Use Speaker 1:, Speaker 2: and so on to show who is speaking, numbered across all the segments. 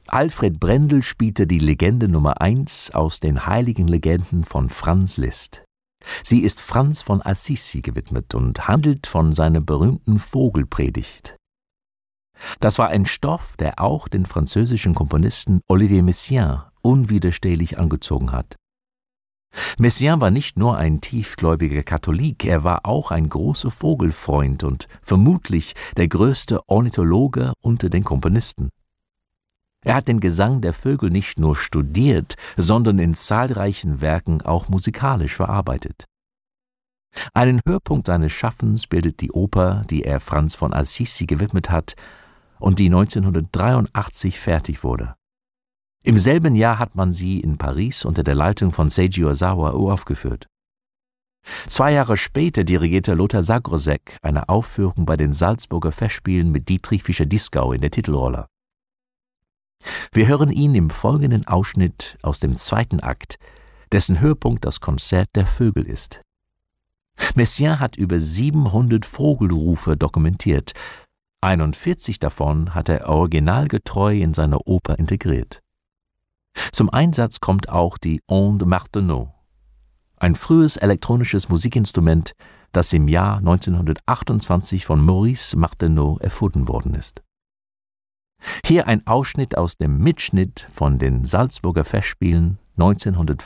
Speaker 1: Alfred Brendel spielte die Legende Nummer 1 aus den heiligen Legenden von Franz Liszt. Sie ist Franz von Assisi gewidmet und handelt von seiner berühmten Vogelpredigt. Das war ein Stoff, der auch den französischen Komponisten Olivier Messiaen unwiderstehlich angezogen hat. Messiaen war nicht nur ein tiefgläubiger Katholik, er war auch ein großer Vogelfreund und vermutlich der größte Ornithologe unter den Komponisten. Er hat den Gesang der Vögel nicht nur studiert, sondern in zahlreichen Werken auch musikalisch verarbeitet. Einen Höhepunkt seines Schaffens bildet die Oper, die er Franz von Assisi gewidmet hat und die 1983 fertig wurde. Im selben Jahr hat man sie in Paris unter der Leitung von Seiji Ozawa uraufgeführt. 2 Jahre später dirigierte Lothar Sagrossek eine Aufführung bei den Salzburger Festspielen mit Dietrich Fischer-Dieskau in der Titelrolle. Wir hören ihn im folgenden Ausschnitt aus dem 2. Akt, dessen Höhepunkt das Konzert der Vögel ist. Messiaen hat über 700 Vogelrufe dokumentiert. 41 davon hat er originalgetreu in seine Oper integriert. Zum Einsatz kommt auch die Onde Martenot, ein frühes elektronisches Musikinstrument, das im Jahr 1928 von Maurice Martenot erfunden worden ist. Hier ein Ausschnitt aus dem Mitschnitt von den Salzburger Festspielen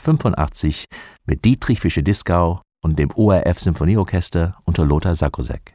Speaker 1: 1985 mit Dietrich Fischer-Dieskau und dem ORF Symphonieorchester unter Lothar Sagrossek.